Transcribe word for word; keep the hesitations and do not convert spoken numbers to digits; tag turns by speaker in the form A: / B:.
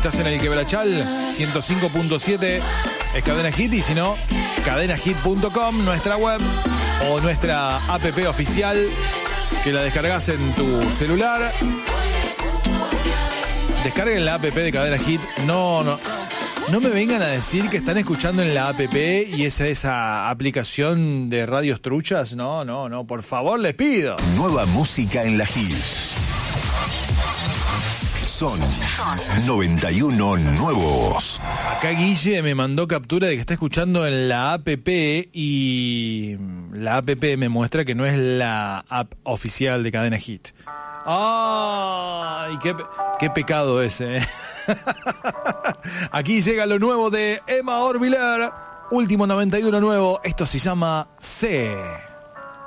A: estás en el Quebrachal, ciento cinco punto siete es Cadena Hit, y si no, cadena hit punto com, nuestra web o nuestra app oficial, que la descargas en tu celular. Descarguen la app de Cadena Hit. No, no, no me vengan a decir que están escuchando en la app y esa esa aplicación de radios truchas. No, no, no, por favor, les pido.
B: Nueva música en la Hit. Son noventa y uno nuevos.
A: Acá Guille me mandó captura de que está escuchando en la app y la app me muestra que no es la app oficial de Cadena Hit. ¡Ay! Qué, qué pecado ese! ¿eh? Aquí llega lo nuevo de Emma Orbiler. Último noventa y uno nuevo. Esto se llama C.